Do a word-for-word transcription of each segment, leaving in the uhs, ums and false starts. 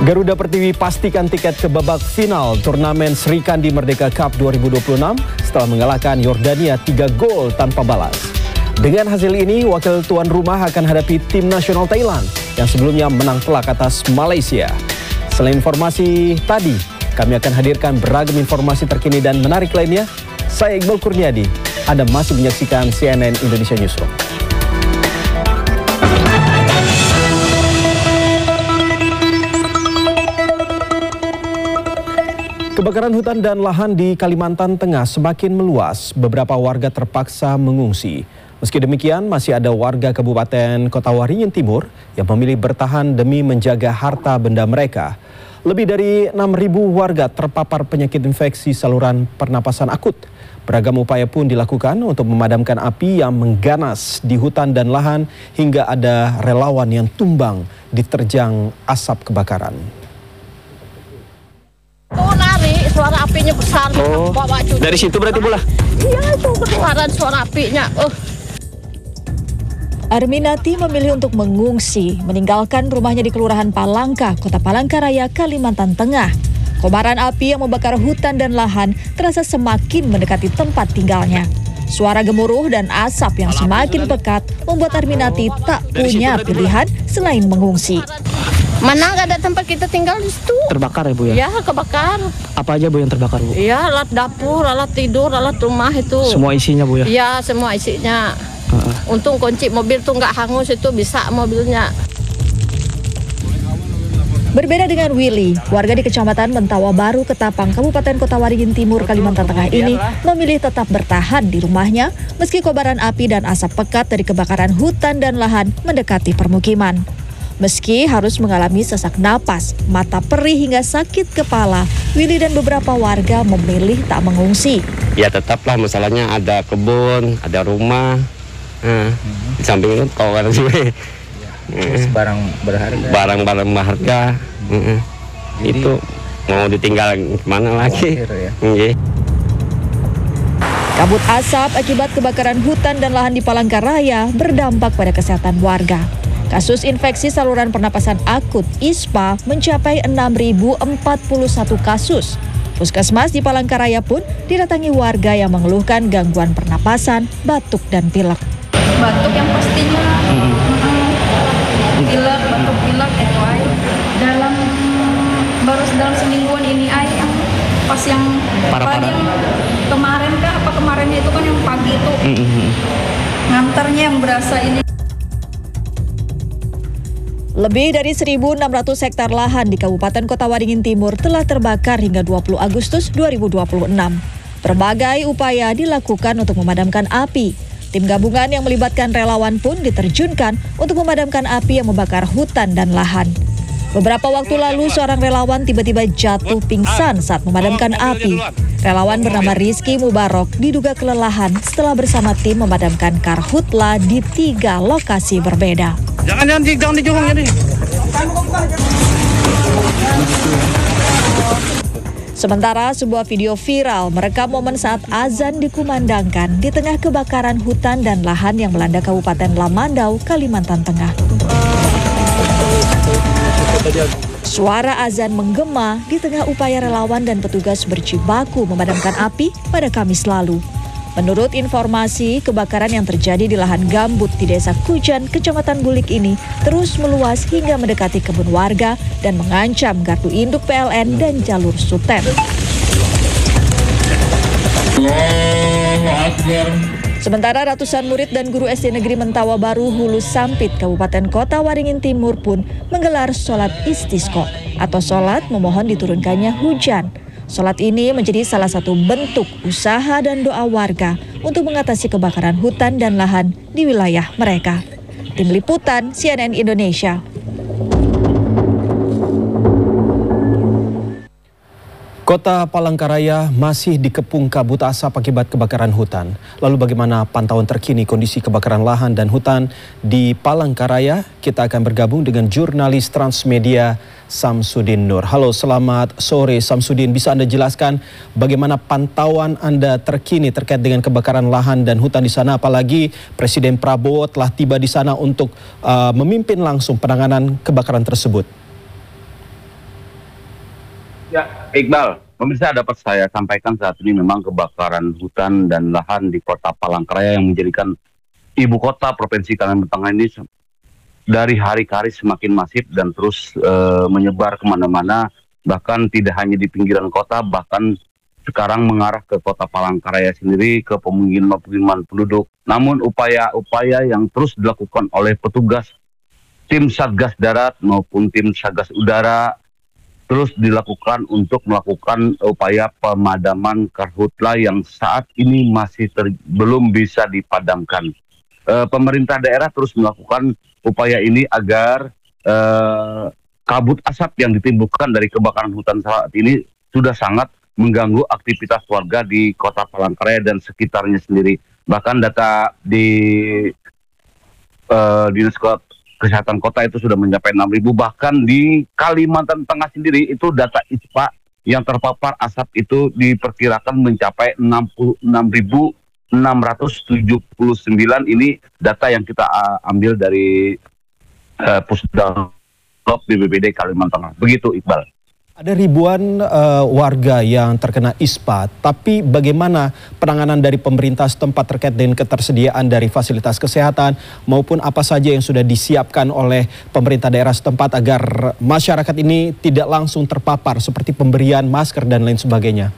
Garuda Pertiwi pastikan tiket ke babak final turnamen Sri Kandi Merdeka Cup dua ribu dua puluh enam setelah mengalahkan Yordania tiga gol tanpa balas. Dengan hasil ini, wakil tuan rumah akan hadapi tim nasional Thailand yang sebelumnya menang telak atas Malaysia. Selain informasi tadi, kami akan hadirkan beragam informasi terkini dan menarik lainnya. Saya Iqbal Kurniadi, Anda masih menyaksikan C N N Indonesia Newsroom. Kebakaran hutan dan lahan di Kalimantan Tengah semakin meluas. Beberapa warga terpaksa mengungsi. Meski demikian, masih ada warga Kabupaten Kota Waringin Timur yang memilih bertahan demi menjaga harta benda mereka. Lebih dari enam ribu warga terpapar penyakit infeksi saluran pernapasan akut. Beragam upaya pun dilakukan untuk memadamkan api yang mengganas di hutan dan lahan hingga ada relawan yang tumbang diterjang asap kebakaran. Oh, nari, suara apinya besar. Oh, bawa dari situ berarti pula? Iya, itu keluaran suara apinya. Uh. Arminati memilih untuk mengungsi, meninggalkan rumahnya di Kelurahan Palangka, Kota Palangkaraya, Kalimantan Tengah. Kobaran api yang membakar hutan dan lahan terasa semakin mendekati tempat tinggalnya. Suara gemuruh dan asap yang semakin pekat membuat Arminati tak punya pilihan selain mengungsi. Mana nggak ada tempat kita tinggal di situ. Terbakar ya Bu ya? Iya, kebakar. Apa aja Bu yang terbakar Bu? Iya, alat dapur, alat tidur, alat rumah itu. Semua isinya Bu ya? Iya, semua isinya. Uh-uh. Untung kunci mobil tuh nggak hangus, itu bisa mobilnya. Berbeda dengan Willy, warga di Kecamatan Mentawa Baru, Ketapang, Kabupaten Kota Waringin Timur, Kalimantan Tengah ini memilih tetap bertahan di rumahnya meski kobaran api dan asap pekat dari kebakaran hutan dan lahan mendekati permukiman. Meski harus mengalami sesak napas, mata perih hingga sakit kepala, Willy dan beberapa warga memilih tak mengungsi. Ya tetaplah, masalahnya ada kebun, ada rumah, nah, di samping itu kawan sih. Terus barang berharga. Barang-barang berharga, Jadi, itu mau ditinggal kemana lagi? Ya. Okay. Kabut asap akibat kebakaran hutan dan lahan di Palangkaraya berdampak pada kesehatan warga. Kasus infeksi saluran pernapasan akut I S P A mencapai enam ribu empat puluh satu kasus. Puskesmas di Palangkaraya pun didatangi warga yang mengeluhkan gangguan pernapasan, batuk dan pilek. Batuk yang pastinya, hmm. pilek, batuk pilek itu aja. Dalam baru dalam semingguan ini aja, pas yang Parah-parah. yang kemarin kah apa kemarinnya itu kan yang pagi itu, hmm. ngantarnya yang berasa ini. Lebih dari seribu enam ratus hektar lahan di Kabupaten Kota Waringin Timur telah terbakar hingga dua puluh Agustus dua ribu dua puluh enam. Berbagai upaya dilakukan untuk memadamkan api. Tim gabungan yang melibatkan relawan pun diterjunkan untuk memadamkan api yang membakar hutan dan lahan. Beberapa waktu lalu seorang relawan tiba-tiba jatuh pingsan saat memadamkan api. Relawan bernama Rizky Mubarok diduga kelelahan setelah bersama tim memadamkan karhutla di tiga lokasi berbeda. Jangan jangan jangan dijurung ini. Sementara sebuah video viral merekam momen saat azan dikumandangkan di tengah kebakaran hutan dan lahan yang melanda Kabupaten Lamandau, Kalimantan Tengah. Suara azan menggema di tengah upaya relawan dan petugas berjibaku memadamkan api pada Kamis lalu. Menurut informasi, kebakaran yang terjadi di lahan gambut di Desa Kujan, Kecamatan Bulik ini terus meluas hingga mendekati kebun warga dan mengancam gardu induk P L N dan jalur Sutet. Sementara ratusan murid dan guru S D Negeri Mentawa Baru, Hulu Sampit, Kabupaten Kota Waringin Timur pun menggelar sholat istisqa atau sholat memohon diturunkannya hujan. Sholat ini menjadi salah satu bentuk usaha dan doa warga untuk mengatasi kebakaran hutan dan lahan di wilayah mereka. Tim Liputan C N N Indonesia. Kota Palangkaraya masih dikepung kabut asap akibat kebakaran hutan. Lalu bagaimana pantauan terkini kondisi kebakaran lahan dan hutan di Palangkaraya? Kita akan bergabung dengan jurnalis Transmedia Samsudin Nur. Halo, selamat sore Samsudin. Bisa Anda jelaskan bagaimana pantauan Anda terkini terkait dengan kebakaran lahan dan hutan di sana? Apalagi Presiden Prabowo telah tiba di sana untuk uh, memimpin langsung penanganan kebakaran tersebut. Ya, Iqbal, pemirsa dapat saya sampaikan saat ini memang kebakaran hutan dan lahan di kota Palangkaraya yang menjadikan ibu kota Provinsi Kalimantan Tengah ini dari hari ke hari semakin masif dan terus uh, menyebar kemana-mana, bahkan tidak hanya di pinggiran kota, bahkan sekarang mengarah ke kota Palangkaraya sendiri, ke pemukiman-pemukiman penduduk. Namun upaya-upaya yang terus dilakukan oleh petugas tim Satgas Darat maupun tim Satgas Udara terus dilakukan untuk melakukan upaya pemadaman karhutla yang saat ini masih ter, belum bisa dipadamkan. E, pemerintah daerah terus melakukan upaya ini agar e, kabut asap yang ditimbulkan dari kebakaran hutan saat ini sudah sangat mengganggu aktivitas warga di kota Palangkaraya dan sekitarnya sendiri. Bahkan data di e, Dinas Kesehatan Kota itu sudah mencapai enam ribu, bahkan di Kalimantan Tengah sendiri itu data I S P A yang terpapar asap itu diperkirakan mencapai enam puluh enam ribu enam ratus tujuh puluh sembilan. Ini data yang kita uh, ambil dari uh, Pusdalop B P B D Kalimantan Tengah. Begitu, Iqbal. Ada ribuan uh, warga yang terkena I S P A, tapi bagaimana penanganan dari pemerintah setempat terkait dengan ketersediaan dari fasilitas kesehatan maupun apa saja yang sudah disiapkan oleh pemerintah daerah setempat agar masyarakat ini tidak langsung terpapar seperti pemberian masker dan lain sebagainya?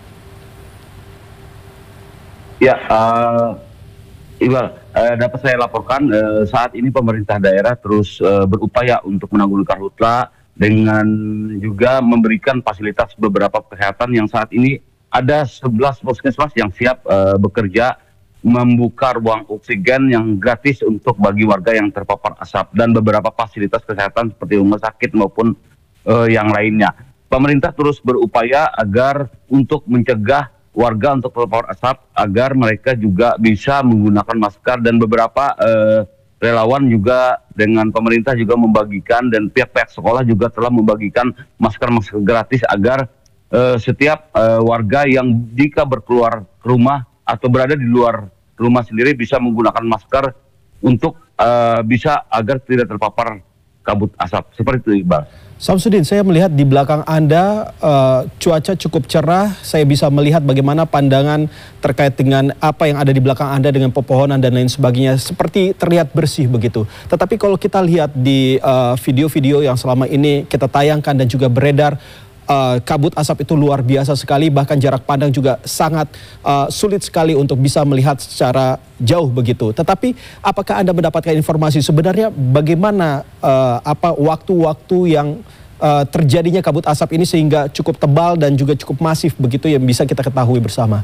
Ya, uh, Iqbal, uh, dapat saya laporkan uh, saat ini pemerintah daerah terus uh, berupaya untuk menanggulangi karhutla dengan juga memberikan fasilitas beberapa kesehatan yang saat ini ada sebelas puskesmas yang siap uh, bekerja membuka ruang oksigen yang gratis untuk bagi warga yang terpapar asap dan beberapa fasilitas kesehatan seperti rumah sakit maupun uh, yang lainnya. Pemerintah terus berupaya agar untuk mencegah warga untuk terpapar asap agar mereka juga bisa menggunakan masker dan beberapa uh, relawan juga dengan pemerintah juga membagikan dan pihak-pihak sekolah juga telah membagikan masker-masker gratis agar uh, setiap uh, warga yang jika berkeluar rumah atau berada di luar rumah sendiri bisa menggunakan masker untuk uh, bisa agar tidak terpapar kabut asap. Seperti itu, Iqbal. Samsudin, saya melihat di belakang Anda uh, cuaca cukup cerah. Saya bisa melihat bagaimana pandangan terkait dengan apa yang ada di belakang Anda dengan pepohonan dan lain sebagainya. Seperti terlihat bersih begitu. Tetapi kalau kita lihat di video-video uh, yang selama ini kita tayangkan dan juga beredar, uh, kabut asap itu luar biasa sekali. Bahkan jarak pandang juga sangat uh, sulit sekali untuk bisa melihat secara jauh begitu. Tetapi apakah Anda mendapatkan informasi sebenarnya bagaimana uh, apa waktu-waktu yang uh, terjadinya kabut asap ini sehingga cukup tebal dan juga cukup masif begitu yang bisa kita ketahui bersama?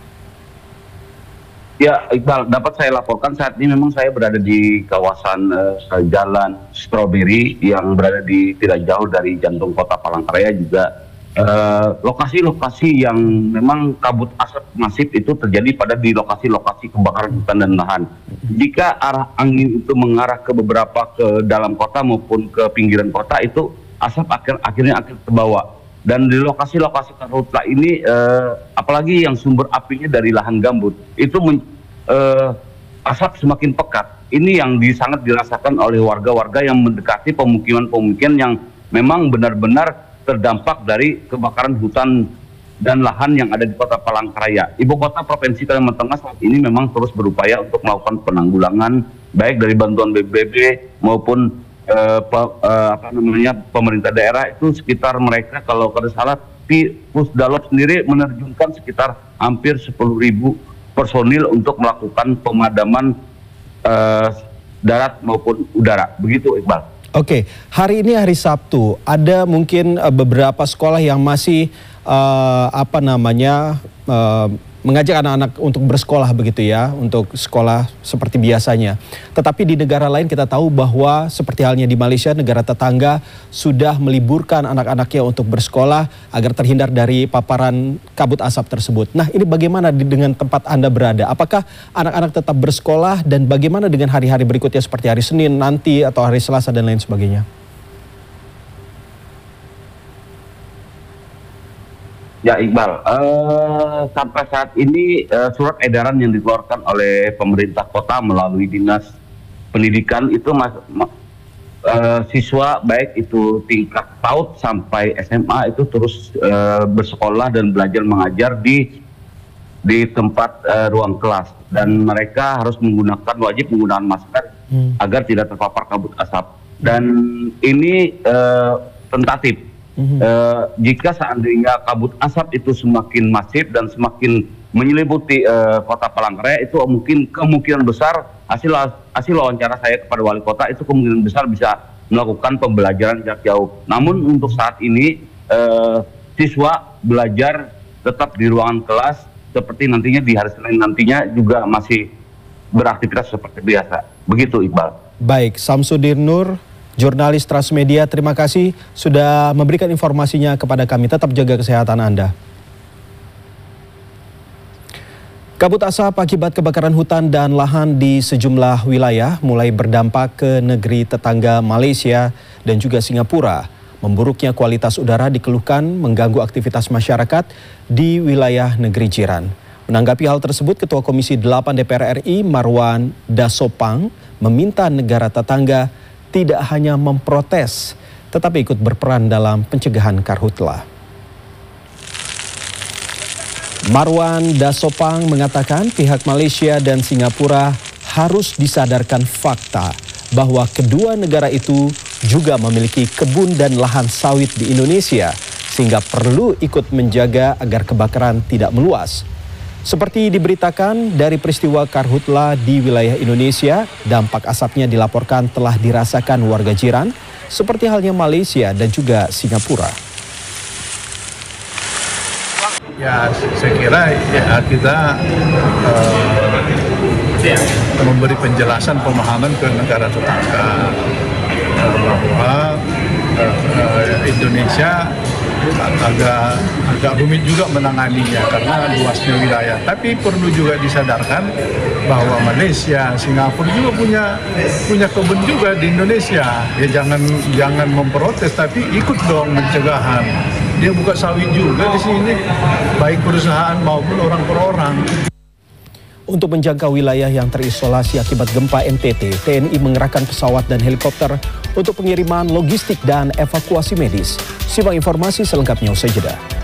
Ya, Iqbal, dapat saya laporkan saat ini memang saya berada di kawasan uh, Jalan Strawberry yang berada di tidak jauh dari jantung kota Palangkaraya juga. Lokasi-lokasi uh, yang memang kabut asap masif itu terjadi pada di lokasi-lokasi kebakaran hutan dan lahan. Jika arah angin itu mengarah ke beberapa ke dalam kota maupun ke pinggiran kota, itu asap akhir, akhirnya akan terbawa. Dan di lokasi-lokasi karhutla ini, uh, apalagi yang sumber apinya dari lahan gambut, itu men, uh, asap semakin pekat. Ini yang di, sangat dirasakan oleh warga-warga yang mendekati pemukiman-pemukiman yang memang benar-benar terdampak dari kebakaran hutan dan lahan yang ada di kota Palangkaraya. Ibu kota Provinsi Kalimantan Tengah saat ini memang terus berupaya untuk melakukan penanggulangan baik dari bantuan B B B maupun uh, pe, uh, apa namanya pemerintah daerah. Itu sekitar mereka kalau kada salah Pusdalop sendiri menerjunkan sekitar hampir sepuluh ribu personil untuk melakukan pemadaman uh, darat maupun udara. Begitu, Iqbal. Oke, hari ini hari Sabtu, ada mungkin uh, beberapa sekolah yang masih uh, apa namanya uh, mengajak anak-anak untuk bersekolah begitu ya, untuk sekolah seperti biasanya. Tetapi di negara lain kita tahu bahwa seperti halnya di Malaysia, negara tetangga sudah meliburkan anak-anaknya untuk bersekolah agar terhindar dari paparan kabut asap tersebut. Nah, ini bagaimana di, dengan tempat Anda berada? Apakah anak-anak tetap bersekolah dan bagaimana dengan hari-hari berikutnya seperti hari Senin nanti atau hari Selasa dan lain sebagainya? Ya, Iqbal, uh, sampai saat ini uh, surat edaran yang dikeluarkan oleh pemerintah kota melalui Dinas Pendidikan itu mas, ma, uh, siswa baik itu tingkat PAUD sampai S M A itu terus uh, bersekolah dan belajar mengajar di di tempat uh, ruang kelas, dan mereka harus menggunakan wajib menggunakan masker hmm. agar tidak terpapar kabut asap. Dan ini uh, tentatif. Hmm. Uh, jika seandainya kabut asap itu semakin masif dan semakin menyelimuti uh, kota Palangkaraya, itu mungkin kemungkinan besar hasil hasil wawancara saya kepada wali kota itu kemungkinan besar bisa melakukan pembelajaran jarak jauh. Namun untuk saat ini uh, siswa belajar tetap di ruangan kelas seperti nantinya di hari Senin nantinya juga masih beraktivitas seperti biasa. Begitu Iqbal. Baik, Samsudin Nur, jurnalis Transmedia, terima kasih sudah memberikan informasinya kepada kami. Tetap jaga kesehatan Anda. Kabut asap akibat kebakaran hutan dan lahan di sejumlah wilayah mulai berdampak ke negeri tetangga Malaysia dan juga Singapura. Memburuknya kualitas udara dikeluhkan mengganggu aktivitas masyarakat di wilayah negeri jiran. Menanggapi hal tersebut, Ketua Komisi delapan D P R R I Marwan Dasopang meminta negara tetangga tidak hanya memprotes, tetapi ikut berperan dalam pencegahan karhutla. Marwan Dasopang mengatakan pihak Malaysia dan Singapura harus disadarkan fakta bahwa kedua negara itu juga memiliki kebun dan lahan sawit di Indonesia, sehingga perlu ikut menjaga agar kebakaran tidak meluas. Seperti diberitakan dari peristiwa karhutla di wilayah Indonesia, dampak asapnya dilaporkan telah dirasakan warga jiran, seperti halnya Malaysia dan juga Singapura. Ya, saya kira ya, kita uh, ya, memberi penjelasan pemahaman ke negara tetangga uh, bahwa uh, uh, Indonesia agak agak rumit juga menanganinya karena luasnya wilayah. Tapi perlu juga disadarkan bahwa Malaysia, Singapura juga punya punya kebun juga di Indonesia. Ya jangan jangan memprotes, tapi ikut dong pencegahan. Dia buka sawit juga di sini, baik perusahaan maupun orang per orang. Untuk menjangkau wilayah yang terisolasi akibat gempa N T T, T N I mengerahkan pesawat dan helikopter untuk pengiriman logistik dan evakuasi medis. Simak informasi selengkapnya usai jeda.